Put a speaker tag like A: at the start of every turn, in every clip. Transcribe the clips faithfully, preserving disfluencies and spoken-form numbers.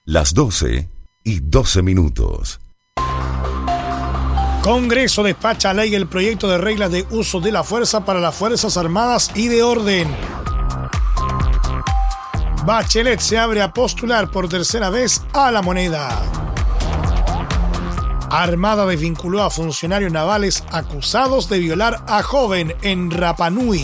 A: Las doce y doce minutos.
B: Congreso despacha ley el proyecto de reglas de uso de la fuerza para las Fuerzas Armadas y de Orden. Bachelet se abre a postular por tercera vez a la moneda. Armada desvinculó a funcionarios navales acusados de violar a joven en Rapa Nui.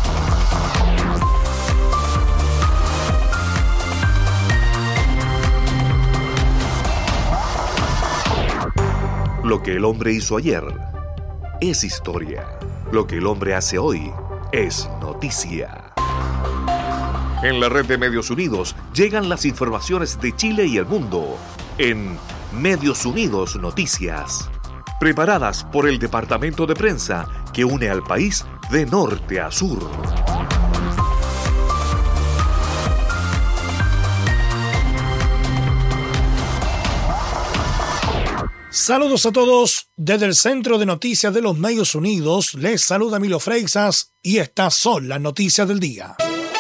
C: Lo que el hombre hizo ayer es historia. Lo que el hombre hace hoy es noticia. En la red de Medios Unidos llegan las informaciones de Chile y el mundo en Medios Unidos Noticias, preparadas por el departamento de prensa que une al país de norte a sur.
B: Saludos a todos desde el Centro de Noticias de los Medios Unidos. Les saluda Milo Freixas y estas son las noticias del día.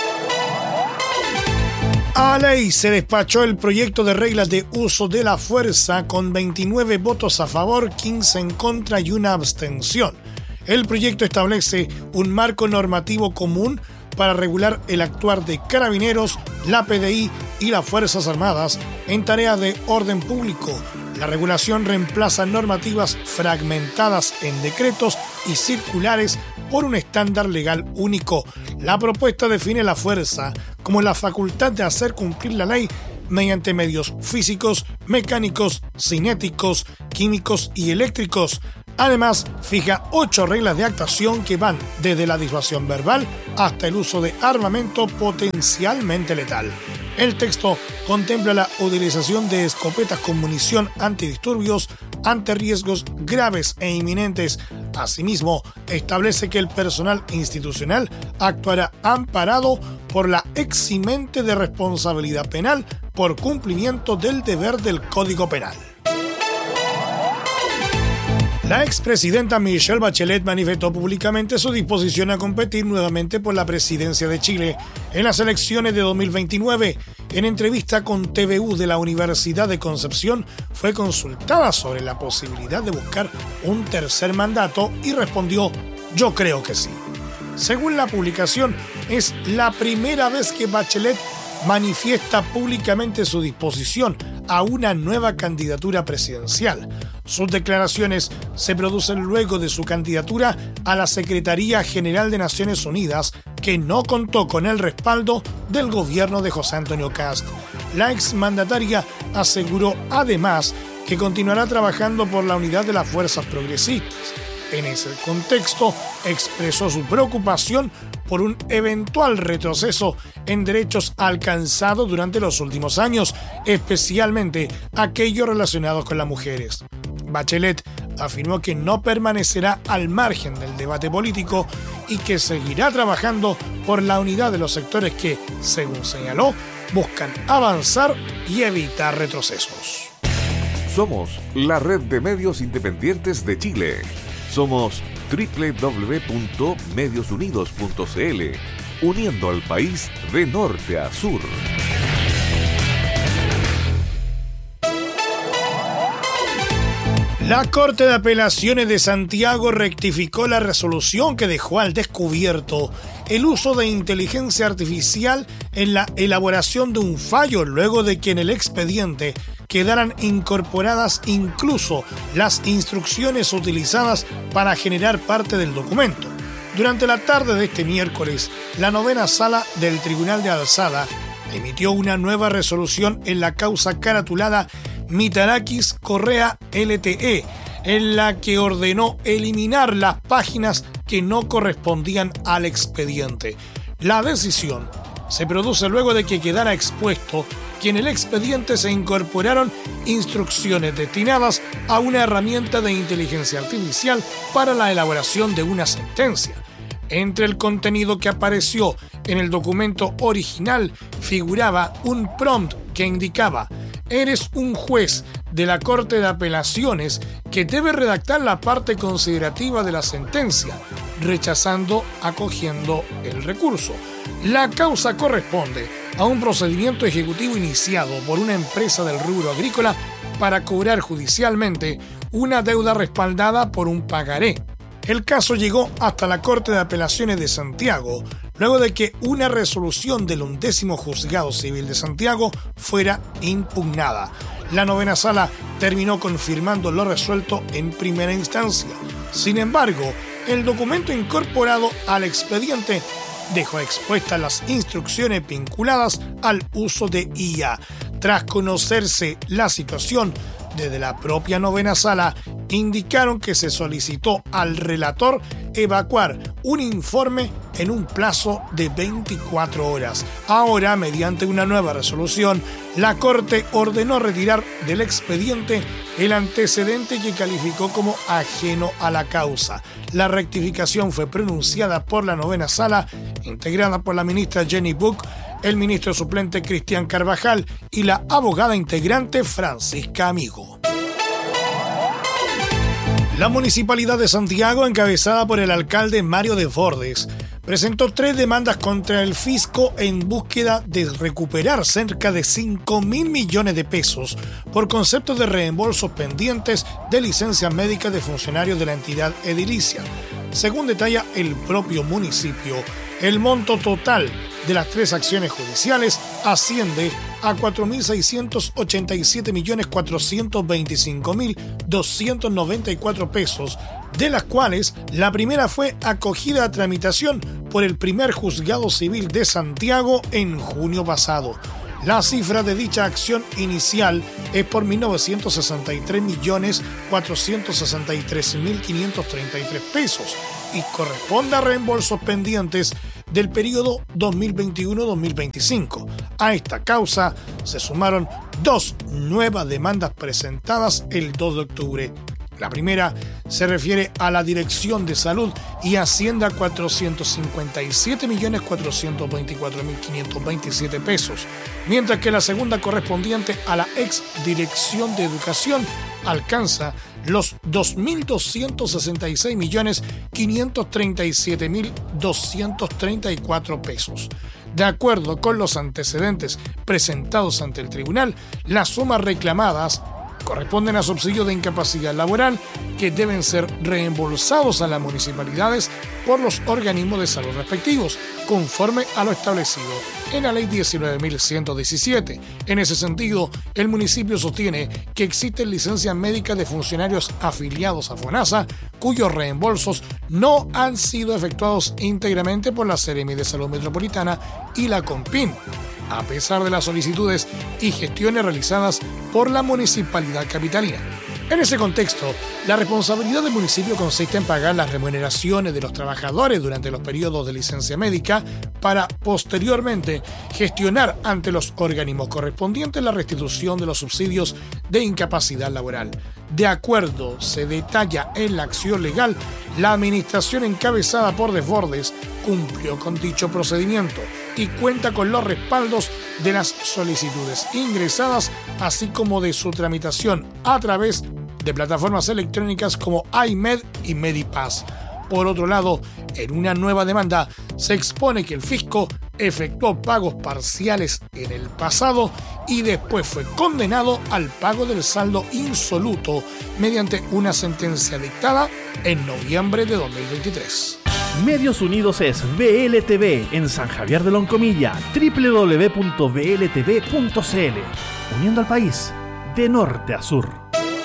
B: A ley se despachó el proyecto de reglas de uso de la fuerza con veintinueve votos a favor, quince en contra y una abstención. El proyecto establece un marco normativo común para regular el actuar de Carabineros, la P D I y las Fuerzas Armadas en tareas de orden público. La regulación reemplaza normativas fragmentadas en decretos y circulares por un estándar legal único. La propuesta define la fuerza como la facultad de hacer cumplir la ley mediante medios físicos, mecánicos, cinéticos, químicos y eléctricos. Además, fija ocho reglas de actuación que van desde la disuasión verbal hasta el uso de armamento potencialmente letal. El texto contempla la utilización de escopetas con munición antidisturbios ante riesgos graves e inminentes. Asimismo, establece que el personal institucional actuará amparado por la eximente de responsabilidad penal por cumplimiento del deber del Código Penal. La expresidenta Michelle Bachelet manifestó públicamente su disposición a competir nuevamente por la presidencia de Chile en las elecciones de dos mil veintinueve. En entrevista con T V U de la Universidad de Concepción, fue consultada sobre la posibilidad de buscar un tercer mandato y respondió: "Yo creo que sí". Según la publicación, es la primera vez que Bachelet manifiesta públicamente su disposición a una nueva candidatura presidencial. Sus declaraciones se producen luego de su candidatura a la Secretaría General de Naciones Unidas, que no contó con el respaldo del gobierno de José Antonio Kast. La exmandataria aseguró además que continuará trabajando por la unidad de las fuerzas progresistas. En ese contexto, expresó su preocupación por un eventual retroceso en derechos alcanzados durante los últimos años, especialmente aquellos relacionados con las mujeres. Bachelet afirmó que no permanecerá al margen del debate político y que seguirá trabajando por la unidad de los sectores que, según señaló, buscan avanzar y evitar retrocesos.
C: Somos la red de medios independientes de Chile. Somos doble u doble u doble u punto medios unidos punto c l, uniendo al país de norte a sur.
B: La Corte de Apelaciones de Santiago rectificó la resolución que dejó al descubierto el uso de inteligencia artificial en la elaboración de un fallo luego de que en el expediente quedaran incorporadas incluso las instrucciones utilizadas para generar parte del documento. Durante la tarde de este miércoles, la novena sala del Tribunal de Alzada emitió una nueva resolución en la causa caratulada Mitarakis Correa L T E, en la que ordenó eliminar las páginas que no correspondían al expediente. La decisión se produce luego de que quedara expuesto que en el expediente se incorporaron instrucciones destinadas a una herramienta de inteligencia artificial para la elaboración de una sentencia. Entre el contenido que apareció en el documento original figuraba un prompt que indicaba: eres un juez de la Corte de Apelaciones que debe redactar la parte considerativa de la sentencia, rechazando, acogiendo el recurso. La causa corresponde a un procedimiento ejecutivo iniciado por una empresa del rubro agrícola para cobrar judicialmente una deuda respaldada por un pagaré. El caso llegó hasta la Corte de Apelaciones de Santiago, luego de que una resolución del undécimo Juzgado Civil de Santiago fuera impugnada. La novena sala terminó confirmando lo resuelto en primera instancia. Sin embargo, el documento incorporado al expediente dejó expuestas las instrucciones vinculadas al uso de I A. Tras conocerse la situación, desde la propia novena sala indicaron que se solicitó al relator evacuar un informe en un plazo de veinticuatro horas. Ahora, mediante una nueva resolución, la Corte ordenó retirar del expediente el antecedente que calificó como ajeno a la causa. La rectificación fue pronunciada por la novena sala, integrada por la ministra Jenny Buck, el ministro suplente Cristian Carvajal y la abogada integrante Francisca Amigo. La Municipalidad de Santiago, encabezada por el alcalde Mario Desbordes, presentó tres demandas contra el fisco en búsqueda de recuperar cerca de cinco mil millones de pesos por concepto de reembolsos pendientes de licencias médicas de funcionarios de la entidad edilicia. Según detalla el propio municipio, el monto total de las tres acciones judiciales asciende a cuatro mil seiscientos ochenta y siete millones cuatrocientos veinticinco mil doscientos noventa y cuatro pesos, de las cuales la primera fue acogida a tramitación por el primer Juzgado Civil de Santiago en junio pasado. La cifra de dicha acción inicial es por mil novecientos sesenta y tres millones cuatrocientos sesenta y tres mil quinientos treinta y tres pesos y corresponde a reembolsos pendientes del periodo dos mil veintiuno a dos mil veinticinco. A esta causa se sumaron dos nuevas demandas presentadas el dos de octubre. La primera se refiere a la Dirección de Salud y asciende a cuatrocientos cincuenta y siete millones cuatrocientos veinticuatro mil quinientos veintisiete pesos, mientras que la segunda, correspondiente a la ex Dirección de Educación, alcanza los dos mil doscientos sesenta y seis millones quinientos treinta y siete mil doscientos treinta y cuatro pesos. De acuerdo con los antecedentes presentados ante el tribunal, las sumas reclamadas corresponden a subsidios de incapacidad laboral que deben ser reembolsados a las municipalidades por los organismos de salud respectivos, conforme a lo establecido en la Ley diecinueve mil ciento diecisiete. En ese sentido, el municipio sostiene que existen licencias médicas de funcionarios afiliados a FONASA cuyos reembolsos no han sido efectuados íntegramente por la Seremi de Salud Metropolitana y la CONPIN, a pesar de las solicitudes y gestiones realizadas por la Municipalidad Capitalina. En ese contexto, la responsabilidad del municipio consiste en pagar las remuneraciones de los trabajadores durante los periodos de licencia médica para, posteriormente, gestionar ante los organismos correspondientes la restitución de los subsidios de incapacidad laboral. De acuerdo, se detalla en la acción legal, la administración encabezada por Desbordes cumplió con dicho procedimiento y cuenta con los respaldos de las solicitudes ingresadas, así como de su tramitación a través de plataformas electrónicas como iMed y Medipass. Por otro lado, en una nueva demanda se expone que el fisco efectuó pagos parciales en el pasado y después fue condenado al pago del saldo insoluto mediante una sentencia dictada en noviembre de dos mil veintitrés.
D: Medios Unidos es V L T V en San Javier de Loncomilla, doble u doble u doble u punto v l t v punto c l, uniendo al país de norte a sur.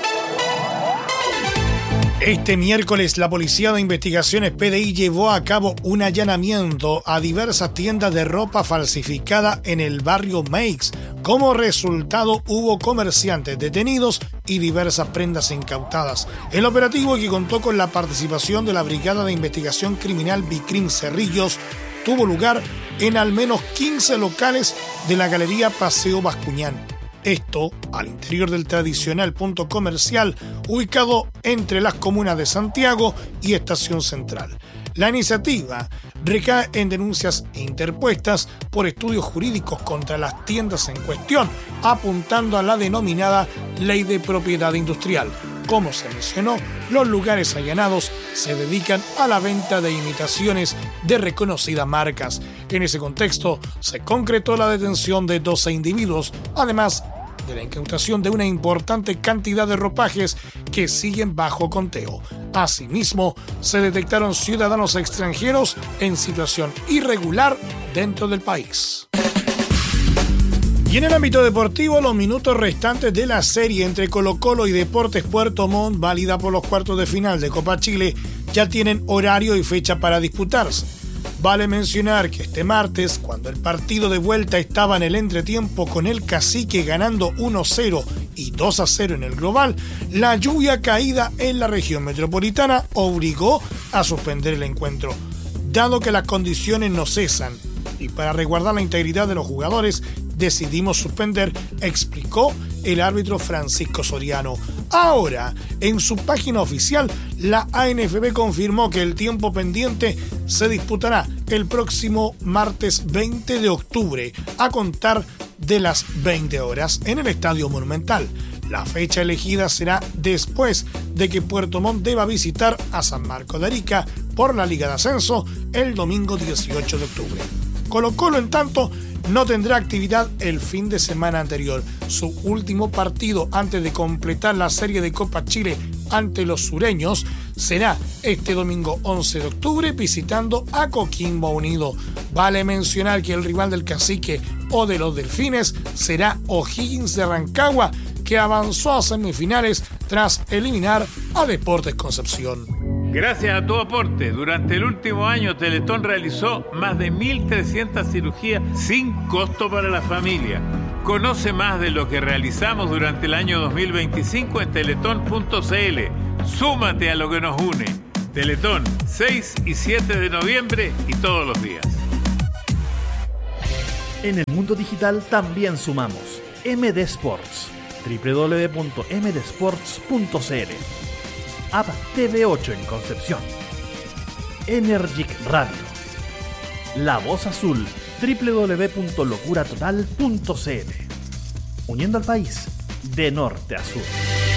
B: Este miércoles, la Policía de Investigaciones P D I llevó a cabo un allanamiento a diversas tiendas de ropa falsificada en el barrio Meix. Como resultado, hubo comerciantes detenidos y diversas prendas incautadas. El operativo, que contó con la participación de la Brigada de Investigación Criminal Bicrim Cerrillos, tuvo lugar en al menos quince locales de la Galería Paseo Bascuñán. Esto al interior del tradicional punto comercial ubicado entre las comunas de Santiago y Estación Central. La iniciativa recae en denuncias interpuestas por estudios jurídicos contra las tiendas en cuestión, apuntando a la denominada Ley de Propiedad Industrial. Como se mencionó, los lugares allanados se dedican a la venta de imitaciones de reconocidas marcas. En ese contexto, se concretó la detención de doce individuos, además de la incautación de una importante cantidad de ropajes que siguen bajo conteo. Asimismo, se detectaron ciudadanos extranjeros en situación irregular dentro del país. Y en el ámbito deportivo, los minutos restantes de la serie entre Colo-Colo y Deportes Puerto Montt, válida por los cuartos de final de Copa Chile, ya tienen horario y fecha para disputarse. Vale mencionar que este martes, cuando el partido de vuelta estaba en el entretiempo con el Cacique ganando uno a cero y dos a cero en el global, la lluvia caída en la región metropolitana obligó a suspender el encuentro. Dado que las condiciones no cesan y para resguardar la integridad de los jugadores, decidimos suspender, explicó el árbitro Francisco Soriano. Ahora, en su página oficial, la A N F B confirmó que el tiempo pendiente se disputará el próximo martes veinte de octubre, a contar de las veinte horas, en el Estadio Monumental. La fecha elegida será después de que Puerto Montt deba visitar a San Marcos de Arica por la Liga de Ascenso el domingo dieciocho de octubre. Colo-Colo, en tanto, no tendrá actividad el fin de semana anterior. Su último partido antes de completar la serie de Copa Chile ante los sureños será este domingo once de octubre visitando a Coquimbo Unido. Vale mencionar que el rival del Cacique o de los Delfines será O'Higgins de Rancagua, que avanzó a semifinales tras eliminar a Deportes Concepción.
E: Gracias a tu aporte, durante el último año Teletón realizó más de mil trescientas cirugías sin costo para la familia. Conoce más de lo que realizamos durante el año dos mil veinticinco en teletón punto c l. Súmate a lo que nos une. Teletón, seis y siete de noviembre y todos los días.
D: En el mundo digital también sumamos M D Sports, doble u doble u doble u punto m d sports punto c l. App T V ocho en Concepción. Energic Radio. La Voz Azul, doble u doble u doble u punto locura total punto c l. Uniendo al país de norte a sur.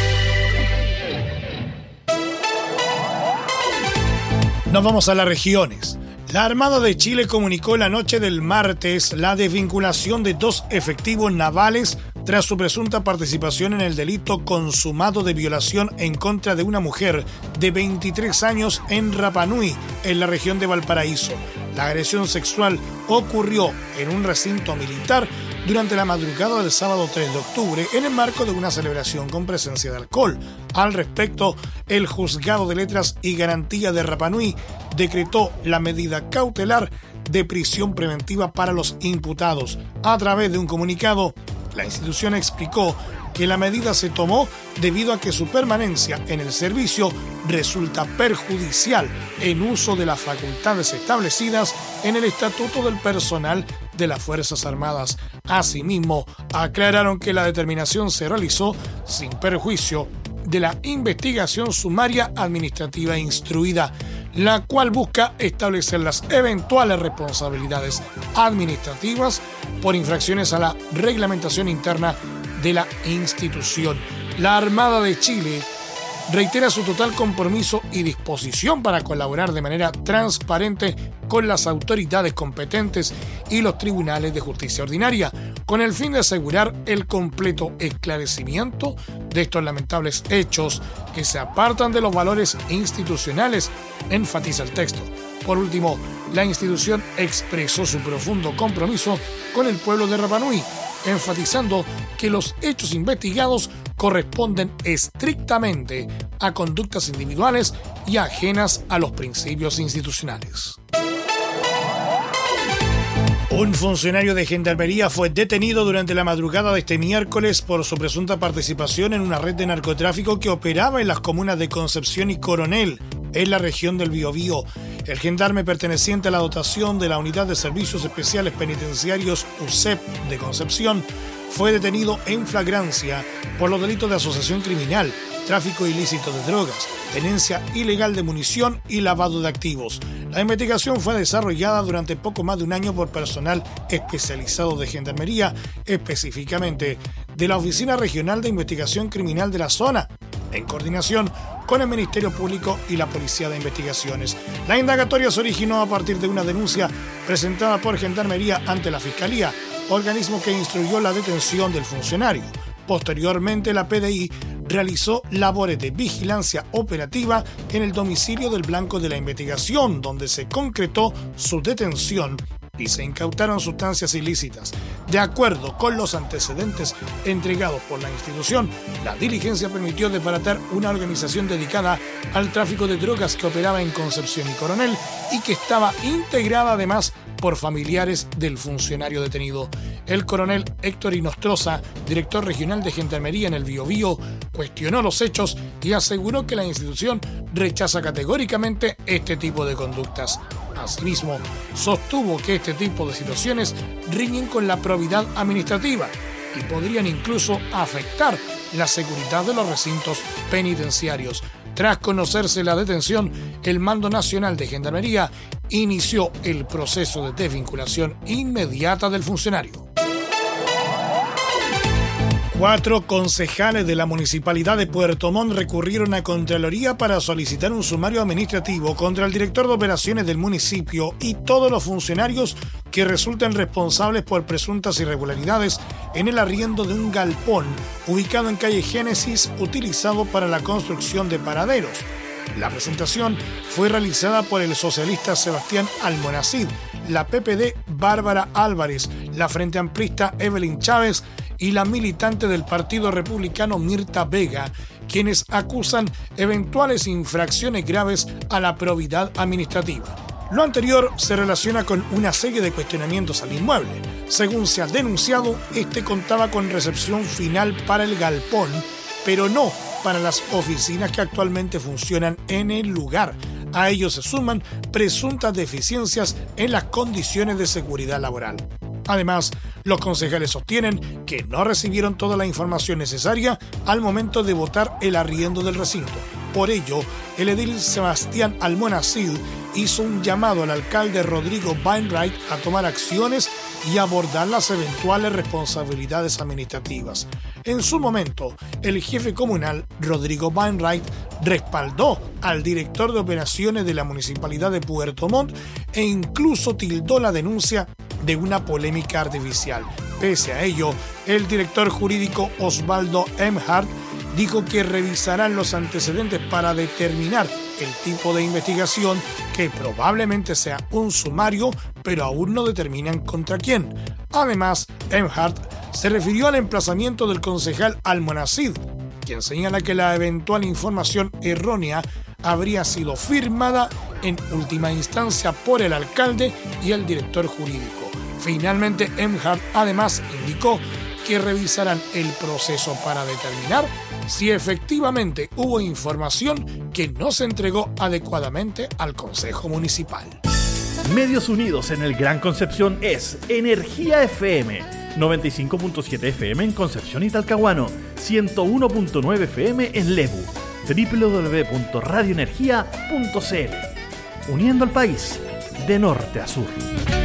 B: Nos vamos a las regiones. La Armada de Chile comunicó la noche del martes la desvinculación de dos efectivos navales tras su presunta participación en el delito consumado de violación en contra de una mujer de veintitrés años en Rapa Nui, en la región de Valparaíso. La agresión sexual ocurrió en un recinto militar durante la madrugada del sábado tres de octubre en el marco de una celebración con presencia de alcohol. Al respecto, el Juzgado de Letras y Garantía de Rapa Nui decretó la medida cautelar de prisión preventiva para los imputados. A través de un comunicado, la institución explicó que la medida se tomó debido a que su permanencia en el servicio resulta perjudicial en uso de las facultades establecidas en el Estatuto del Personal de las Fuerzas Armadas. Asimismo, aclararon que la determinación se realizó sin perjuicio de la investigación sumaria administrativa instruida, la cual busca establecer las eventuales responsabilidades administrativas por infracciones a la reglamentación interna de la institución. La Armada de Chile reitera su total compromiso y disposición para colaborar de manera transparente con las autoridades competentes y los tribunales de justicia ordinaria, con el fin de asegurar el completo esclarecimiento de estos lamentables hechos que se apartan de los valores institucionales, enfatiza el texto. Por último, la institución expresó su profundo compromiso con el pueblo de Rapa Nui, enfatizando que los hechos investigados corresponden estrictamente a conductas individuales y ajenas a los principios institucionales. Un funcionario de Gendarmería fue detenido durante la madrugada de este miércoles por su presunta participación en una red de narcotráfico que operaba en las comunas de Concepción y Coronel, en la región del Biobío. El gendarme perteneciente a la dotación de la Unidad de Servicios Especiales Penitenciarios U S E P de Concepción fue detenido en flagrancia por los delitos de asociación criminal, tráfico ilícito de drogas, tenencia ilegal de munición y lavado de activos. La investigación fue desarrollada durante poco más de un año por personal especializado de Gendarmería, específicamente de la Oficina Regional de Investigación Criminal de la zona, en coordinación con el Ministerio Público y la Policía de Investigaciones. La indagatoria se originó a partir de una denuncia presentada por Gendarmería ante la Fiscalía, organismo que instruyó la detención del funcionario. Posteriormente, la P D I realizó labores de vigilancia operativa en el domicilio del blanco de la investigación, donde se concretó su detención y se incautaron sustancias ilícitas. De acuerdo con los antecedentes entregados por la institución, la diligencia permitió desbaratar una organización dedicada al tráfico de drogas que operaba en Concepción y Coronel y que estaba integrada además por familiares del funcionario detenido. El coronel Héctor Inostroza, director regional de Gendarmería en el Biobío, cuestionó los hechos y aseguró que la institución rechaza categóricamente este tipo de conductas. Asimismo, sostuvo que este tipo de situaciones riñen con la probidad administrativa y podrían incluso afectar la seguridad de los recintos penitenciarios. Tras conocerse la detención, el Mando Nacional de Gendarmería inició el proceso de desvinculación inmediata del funcionario. Cuatro concejales de la Municipalidad de Puerto Montt recurrieron a Contraloría para solicitar un sumario administrativo contra el director de operaciones del municipio y todos los funcionarios que resulten responsables por presuntas irregularidades en el arriendo de un galpón ubicado en calle Génesis utilizado para la construcción de paraderos. La presentación fue realizada por el socialista Sebastián Almonacid, la P P D Bárbara Álvarez, la Frente Amplista Evelyn Chávez y la militante del Partido Republicano Mirta Vega, quienes acusan eventuales infracciones graves a la probidad administrativa. Lo anterior se relaciona con una serie de cuestionamientos al inmueble. Según se ha denunciado, este contaba con recepción final para el galpón, pero no para las oficinas que actualmente funcionan en el lugar. A ello se suman presuntas deficiencias en las condiciones de seguridad laboral. Además, los concejales sostienen que no recibieron toda la información necesaria al momento de votar el arriendo del recinto. Por ello, el edil Sebastián Almonacid hizo un llamado al alcalde Rodrigo Wainwright a tomar acciones y abordar las eventuales responsabilidades administrativas. En su momento, el jefe comunal, Rodrigo Wainwright, respaldó al director de operaciones de la Municipalidad de Puerto Montt e incluso tildó la denuncia de una polémica artificial. Pese a ello, el director jurídico Osvaldo Emhardt dijo que revisarán los antecedentes para determinar el tipo de investigación, que probablemente sea un sumario, pero aún no determinan contra quién. Además, Emhardt se refirió al emplazamiento del concejal Almonacid, quien señala que la eventual información errónea habría sido firmada en última instancia por el alcalde y el director jurídico. Finalmente, Emhardt además indicó que revisarán el proceso para determinar si efectivamente hubo información que no se entregó adecuadamente al Consejo Municipal.
D: Medios Unidos en el Gran Concepción es Energía F M, noventa y cinco punto siete F M en Concepción y Talcahuano, ciento uno punto nueve F M en Lebu, doble u doble u doble u punto radio energía punto c l, uniendo al país de norte a sur.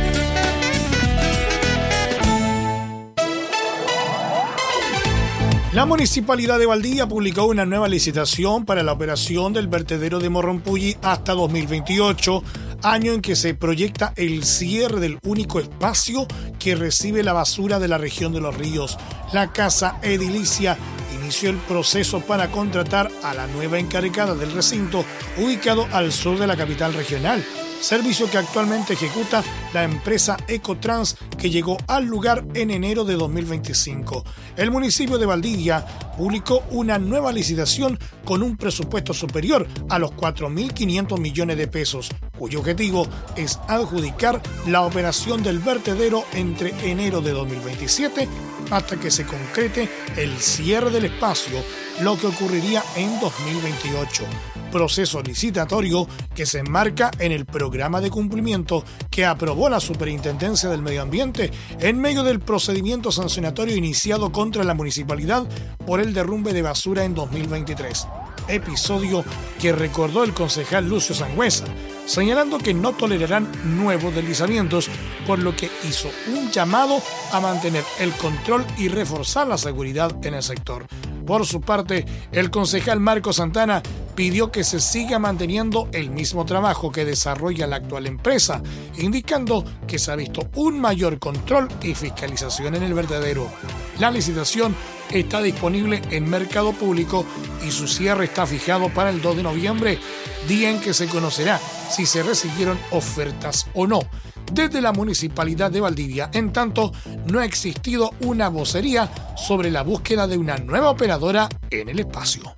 B: La Municipalidad de Valdivia publicó una nueva licitación para la operación del vertedero de Morrompulli hasta dos mil veintiocho, año en que se proyecta el cierre del único espacio que recibe la basura de la región de Los Ríos. La Casa Edilicia inició el proceso para contratar a la nueva encargada del recinto, ubicado al sur de la capital regional, servicio que actualmente ejecuta la empresa Ecotrans, que llegó al lugar en enero de dos mil veinticinco. El municipio de Valdivia publicó una nueva licitación con un presupuesto superior a los cuatro mil quinientos millones de pesos, cuyo objetivo es adjudicar la operación del vertedero entre enero de dos mil veintisiete hasta que se concrete el cierre del espacio, lo que ocurriría en dos mil veintiocho. Proceso licitatorio que se enmarca en el programa de cumplimiento que aprobó la Superintendencia del Medio Ambiente en medio del procedimiento sancionatorio iniciado contra la municipalidad por el derrumbe de basura en dos mil veintitrés. Episodio que recordó el concejal Lucio Sangüesa, señalando que no tolerarán nuevos deslizamientos, por lo que hizo un llamado a mantener el control y reforzar la seguridad en el sector. Por su parte, el concejal Marco Santana pidió que se siga manteniendo el mismo trabajo que desarrolla la actual empresa, indicando que se ha visto un mayor control y fiscalización en el vertedero. La licitación está disponible en mercado público y su cierre está fijado para el dos de noviembre, día en que se conocerá si se recibieron ofertas o no. Desde la Municipalidad de Valdivia, en tanto, no ha existido una vocería sobre la búsqueda de una nueva operadora en el espacio.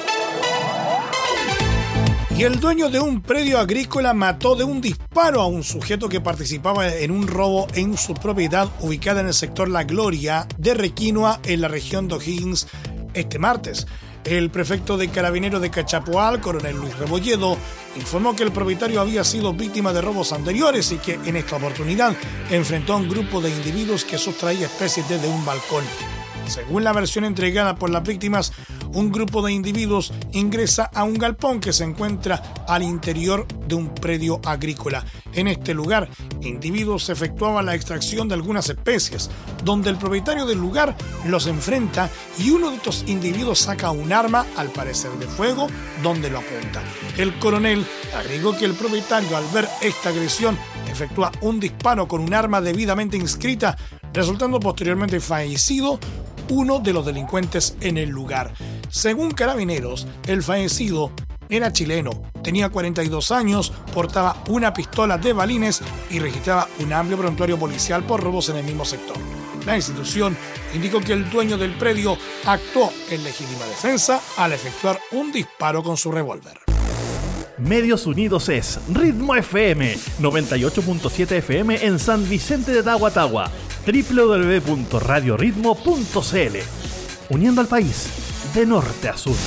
B: Y el dueño de un predio agrícola mató de un disparo a un sujeto que participaba en un robo en su propiedad ubicada en el sector La Gloria de Requinoa, en la región de O'Higgins, este martes. El prefecto de Carabineros de Cachapoal, coronel Luis Rebolledo, informó que el propietario había sido víctima de robos anteriores y que en esta oportunidad enfrentó a un grupo de individuos que sustraía especies desde un balcón. Según la versión entregada por las víctimas, un grupo de individuos ingresa a un galpón que se encuentra al interior de un predio agrícola. En este lugar, individuos efectuaban la extracción de algunas especies, donde el propietario del lugar los enfrenta y uno de estos individuos saca un arma, al parecer de fuego, donde lo apunta. El coronel agregó que el propietario, al ver esta agresión, efectúa un disparo con un arma debidamente inscrita, resultando posteriormente fallecido uno de los delincuentes en el lugar. Según Carabineros, el fallecido era chileno, tenía cuarenta y dos años, portaba una pistola de balines y registraba un amplio prontuario policial por robos en el mismo sector. La institución indicó que el dueño del predio actuó en legítima defensa al efectuar un disparo con su revólver.
D: Medios Unidos es Ritmo F M, noventa y ocho punto siete F M en San Vicente de Tahuatahua, doble u doble u doble u punto radio ritmo punto c l, uniendo al país de norte a sur.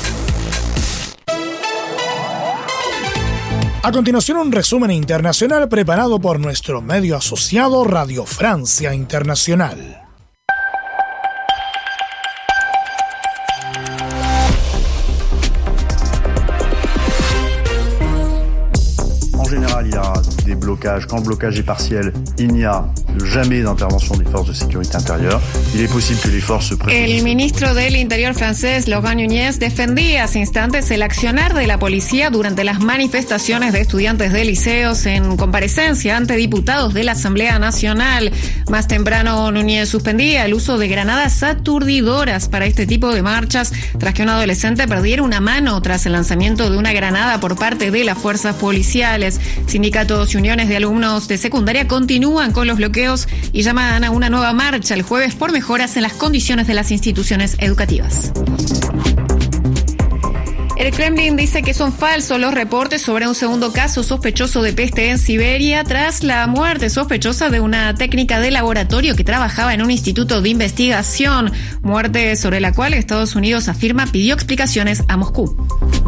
B: A continuación, un resumen internacional preparado por nuestro medio asociado Radio Francia Internacional.
F: Il y a des blocages. Quand le blocage est partiel, il n'y a jamais d'intervention des forces de sécurité intérieure. Il est possible que les forces se précisent.
G: El ministro del Interior francés, Laurent Nunez, defendía hace instantes el accionar de la policía durante las manifestaciones de estudiantes de liceos en comparecencia ante diputados de la Asamblea Nacional. Más temprano, Nunez suspendía el uso de granadas aturdidoras para este tipo de marchas tras que un adolescente perdiera una mano tras el lanzamiento de una granada por parte de las fuerzas policiales. Sindicatos y uniones de alumnos de secundaria continúan con los bloqueos y llaman a una nueva marcha el jueves por mejoras en las condiciones de las instituciones educativas. El Kremlin dice que son falsos los reportes sobre un segundo caso sospechoso de peste en Siberia tras la muerte sospechosa de una técnica de laboratorio que trabajaba en un instituto de investigación, muerte sobre la cual Estados Unidos afirma pidió explicaciones a Moscú.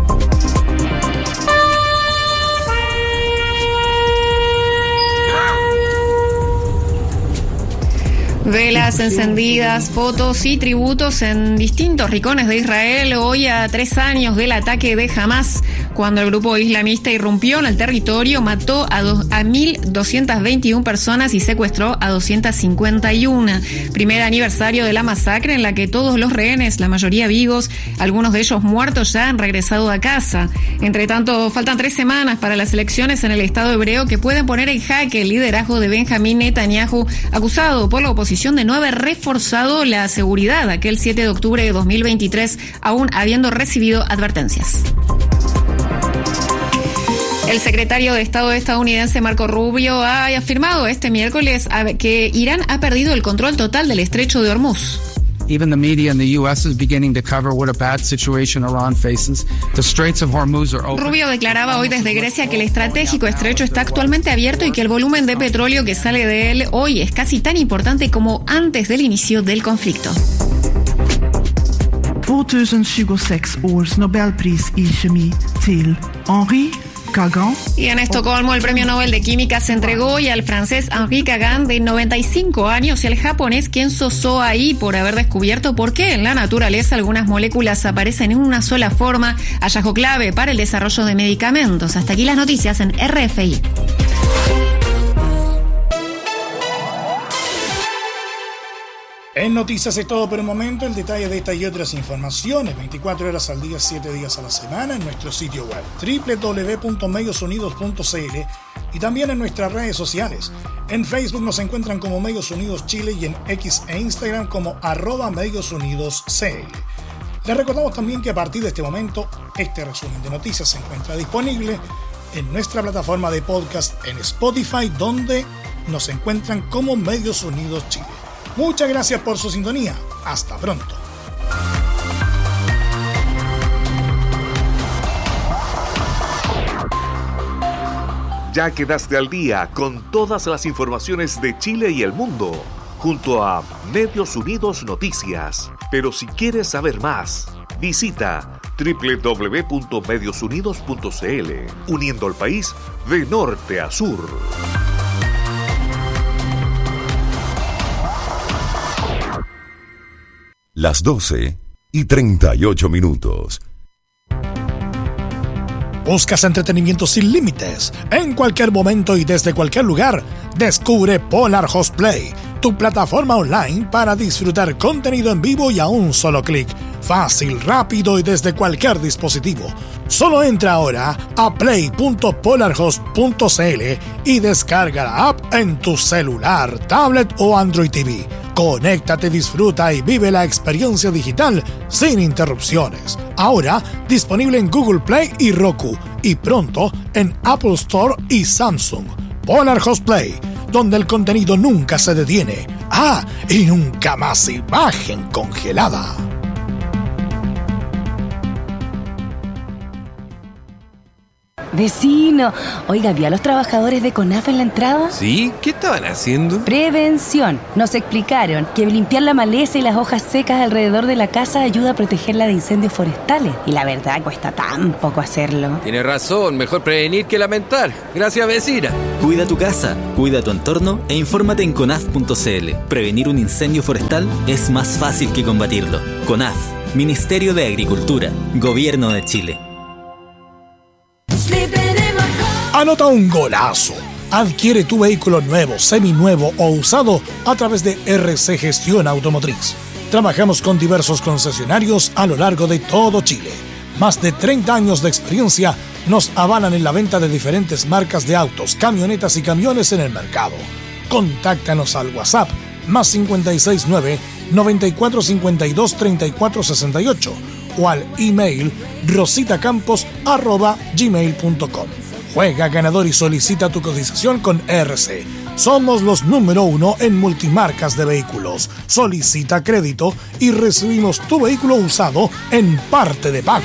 G: Velas encendidas, fotos y tributos en distintos rincones de Israel hoy a tres años del ataque de Hamas, cuando el grupo islamista irrumpió en el territorio, mató a, do, a mil doscientas veintiuna personas y secuestró a doscientas cincuenta y una. Primer aniversario de la masacre en la que todos los rehenes, la mayoría vivos, algunos de ellos muertos, ya han regresado a casa. Entre tanto, faltan tres semanas para las elecciones en el Estado hebreo que pueden poner en jaque el liderazgo de Benjamín Netanyahu, acusado por la oposición de no haber reforzado la seguridad aquel siete de octubre de dos mil veintitrés, aún habiendo recibido advertencias. El secretario de Estado estadounidense Marco Rubio ha afirmado este miércoles que Irán ha perdido el control total del estrecho de Hormuz.
H: Even the media in the U S is beginning to cover what a bad situation Iran faces. The Straits of Hormuz are open.
G: Rubio declaraba hoy desde Grecia que el estratégico estrecho está actualmente abierto y que el volumen de petróleo que sale de él hoy es casi tan importante como antes del inicio del conflicto.
I: tjugohundratjugosex års Nobelpris i kemi till Henri Kagan.
G: Y en Estocolmo el premio Nobel de Química se entregó hoy al francés Henri Kagan, de noventa y cinco años, y al japonés Kenzo Soai, por haber descubierto por qué en la naturaleza algunas moléculas aparecen en una sola forma, hallazgo clave para el desarrollo de medicamentos. Hasta aquí las noticias en R F I.
B: En noticias es todo por el momento. El detalle de esta y otras informaciones veinticuatro horas al día, siete días a la semana en nuestro sitio web doble u doble u doble u punto medios unidos punto c l y también en nuestras redes sociales. En Facebook nos encuentran como Medios Unidos Chile y en X e Instagram como arroba Medios Unidos C L. Les recordamos también que a partir de este momento este resumen de noticias se encuentra disponible en nuestra plataforma de podcast en Spotify, donde nos encuentran como Medios Unidos Chile. Muchas gracias por su sintonía. Hasta pronto.
C: Ya quedaste al día con todas las informaciones de Chile y el mundo, junto a Medios Unidos Noticias. Pero si quieres saber más, visita doble u doble u doble u punto medios unidos punto c l, uniendo al país de norte a sur.
A: Las doce y treinta y ocho minutos.
B: ¿Buscas entretenimiento sin límites? En cualquier momento y desde cualquier lugar, descubre Polar Host Play, tu plataforma online para disfrutar contenido en vivo y a un solo clic. Fácil, rápido y desde cualquier dispositivo. Solo entra ahora a play punto polarhost punto c l y descarga la app en tu celular, tablet o Android T V. Conéctate, disfruta y vive la experiencia digital sin interrupciones. Ahora disponible en Google Play y Roku y pronto en Apple Store y Samsung. Polar Host Play, donde el contenido nunca se detiene. Ah, y nunca más imagen congelada.
J: Vecino, oiga, ¿vio a los trabajadores de CONAF en la entrada?
K: Sí, ¿qué estaban haciendo?
J: Prevención. Nos explicaron que limpiar la maleza y las hojas secas alrededor de la casa ayuda a protegerla de incendios forestales. Y la verdad, cuesta tan poco hacerlo.
K: Tiene razón, mejor prevenir que lamentar. Gracias, vecina.
L: Cuida tu casa, cuida tu entorno e infórmate en conaf punto c l. Prevenir un incendio forestal es más fácil que combatirlo. CONAF, Ministerio de Agricultura, Gobierno de Chile.
B: Anota un golazo. Adquiere tu vehículo nuevo, seminuevo o usado a través de R C Gestión Automotriz. Trabajamos con diversos concesionarios a lo largo de todo Chile. Más de treinta años de experiencia nos avalan en la venta de diferentes marcas de autos, camionetas y camiones en el mercado. Contáctanos al WhatsApp más cinco seis nueve, nueve cuatro cinco dos, tres cuatro seis ocho o al email rositacampos arroba gmail punto com. Juega ganador y solicita tu cotización con R C. Somos los número uno en multimarcas de vehículos. Solicita crédito y recibimos tu vehículo usado en parte de pago.